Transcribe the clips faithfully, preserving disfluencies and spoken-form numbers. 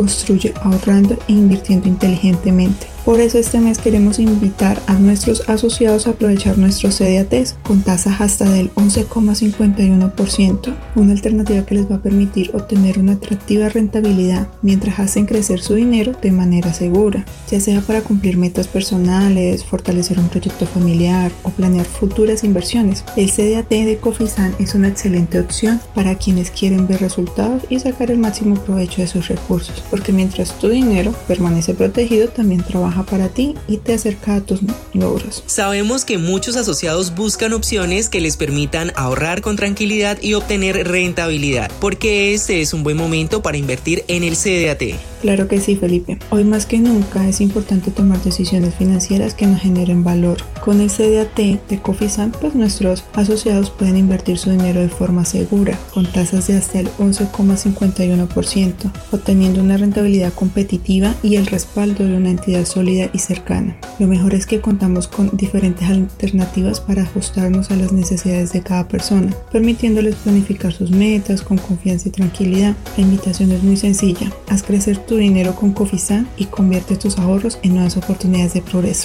construye ahorrando e invirtiendo inteligentemente. Por eso este mes queremos invitar a nuestros asociados a aprovechar nuestros C D A Ts con tasas hasta del once coma cincuenta y uno por ciento, una alternativa que les va a permitir obtener una atractiva rentabilidad mientras hacen crecer su dinero de manera segura, ya sea para cumplir metas personales, fortalecer un proyecto familiar o planear futuras inversiones. El C D A T de Cofisam es una excelente opción para quienes quieren ver resultados y sacar el máximo provecho de sus recursos, porque mientras tu dinero permanece protegido, también trabaja para ti y te acerca a tus logros. Sabemos que muchos asociados buscan opciones que les permitan ahorrar con tranquilidad y obtener rentabilidad, porque este es un buen momento para invertir en el C D A T. Claro que sí, Felipe. Hoy más que nunca es importante tomar decisiones financieras que nos generen valor. Con el C D A T de Cofisam, pues nuestros asociados pueden invertir su dinero de forma segura, con tasas de hasta el once coma cincuenta y uno por ciento, obteniendo una rentabilidad competitiva y el respaldo de una entidad sólida y cercana. Lo mejor es que contamos con diferentes alternativas para ajustarnos a las necesidades de cada persona, permitiéndoles planificar sus metas con confianza y tranquilidad. La invitación es muy sencilla: haz crecer tu dinero con Cofisam y convierte tus ahorros en nuevas oportunidades de progreso.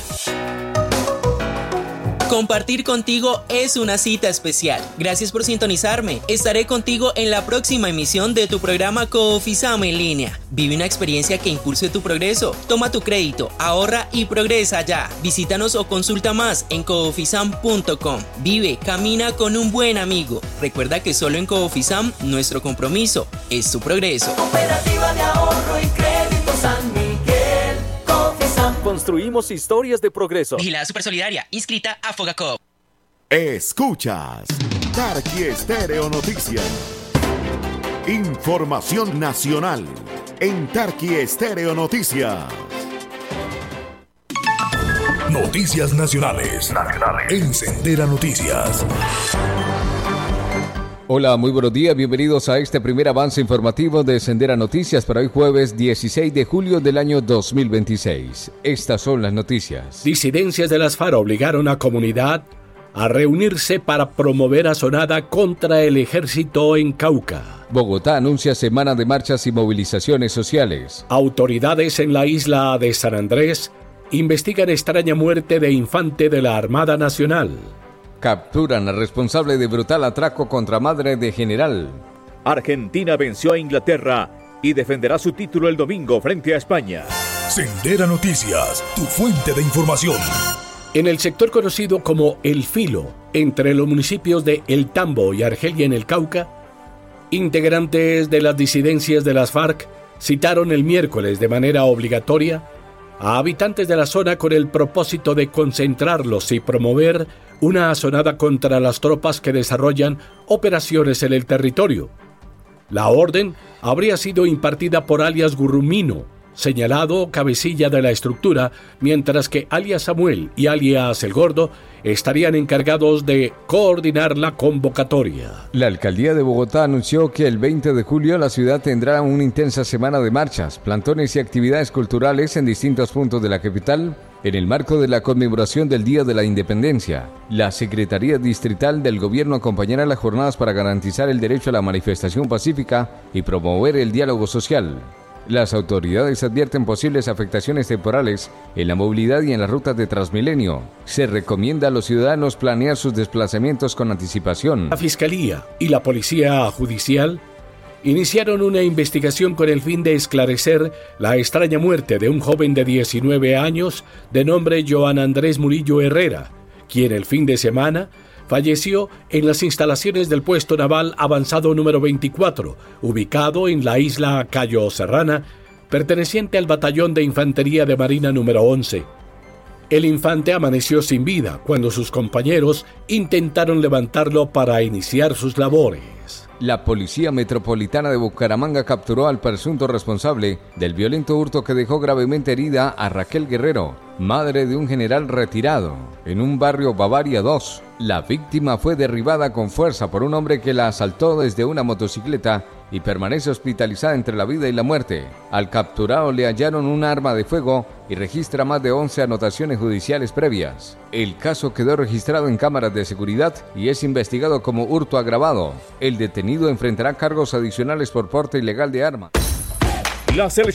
Compartir contigo es una cita especial. Gracias por sintonizarme. Estaré contigo en la próxima emisión de tu programa Cofisam en línea. Vive una experiencia que impulse tu progreso. Toma tu crédito, ahorra y progresa ya. Visítanos o consulta más en cofisam punto com. Vive, camina con un buen amigo. Recuerda que solo en Cofisam nuestro compromiso es tu progreso. Cooperativa de ahorro y crédito San Miguel. Construimos historias de progreso. Vigilada Supersolidaria, inscrita a Fogacop. Escuchas Tarqui Estéreo Noticias. Información nacional en Tarqui Estéreo Noticias. Noticias nacionales. Nacionales. En Sendera Noticias. Hola, muy buenos días, bienvenidos a este primer avance informativo de Sendera Noticias para hoy jueves dieciséis de julio del año dos mil veintiséis. Estas son las noticias. Disidencias de las FARC obligaron a comunidad a reunirse para promover asonada contra el ejército en Cauca. Bogotá anuncia semana de marchas y movilizaciones sociales. Autoridades en la isla de San Andrés investigan extraña muerte de infante de la Armada Nacional. Capturan al responsable de brutal atraco contra madre de general. Argentina venció a Inglaterra y defenderá su título el domingo frente a España. Sendera Noticias, tu fuente de información. En el sector conocido como El Filo, entre los municipios de El Tambo y Argelia en el Cauca, integrantes de las disidencias de las FARC citaron el miércoles de manera obligatoria a habitantes de la zona con el propósito de concentrarlos y promover una asonada contra las tropas que desarrollan operaciones en el territorio. La orden habría sido impartida por alias Gurrumino, señalado cabecilla de la estructura, mientras que alias Samuel y alias El Gordo estarían encargados de coordinar la convocatoria. La alcaldía de Bogotá anunció que el veinte de julio la ciudad tendrá una intensa semana de marchas, plantones y actividades culturales en distintos puntos de la capital, en el marco de la conmemoración del Día de la Independencia. La Secretaría Distrital del Gobierno acompañará las jornadas para garantizar el derecho a la manifestación pacífica y promover el diálogo social. Las autoridades advierten posibles afectaciones temporales en la movilidad y en las rutas de Transmilenio. Se recomienda a los ciudadanos planear sus desplazamientos con anticipación. La Fiscalía y la Policía Judicial iniciaron una investigación con el fin de esclarecer la extraña muerte de un joven de diecinueve años de nombre Joan Andrés Murillo Herrera, quien el fin de semana falleció en las instalaciones del puesto naval avanzado número veinticuatro, ubicado en la isla Cayo Serrana, perteneciente al batallón de infantería de Marina número once. El infante amaneció sin vida cuando sus compañeros intentaron levantarlo para iniciar sus labores. La Policía Metropolitana de Bucaramanga capturó al presunto responsable del violento hurto que dejó gravemente herida a Raquel Guerrero, madre de un general retirado, en un barrio Bavaria dos. La víctima fue derribada con fuerza por un hombre que la asaltó desde una motocicleta y permanece hospitalizada entre la vida y la muerte. Al capturado le hallaron un arma de fuego y registra más de once anotaciones judiciales previas. El caso quedó registrado en cámaras de seguridad y es investigado como hurto agravado. El detenido enfrentará cargos adicionales por porte ilegal de arma. La selección